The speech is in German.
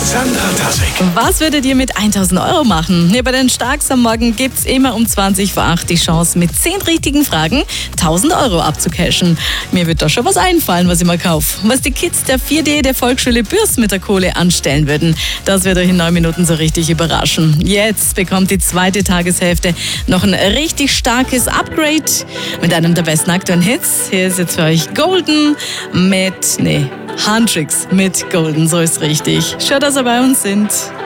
Sandra Tassek. Was würdet ihr mit 1000 Euro machen? Hier bei den Starks am Morgen gibt's immer um 20 vor 8 die Chance, mit 10 richtigen Fragen 1000 Euro abzucashen. Mir wird da schon was einfallen, was ich mal kaufe. Was die Kids der 4D der Volksschule Bürs mit der Kohle anstellen würden, das wird euch in 9 Minuten so richtig überraschen. Jetzt bekommt die zweite Tageshälfte noch ein richtig starkes Upgrade mit einem der besten aktuellen Hits. Hier ist jetzt für euch Golden mit, Handtricks mit Golden, so ist richtig. Schön, dass ihr bei uns sind.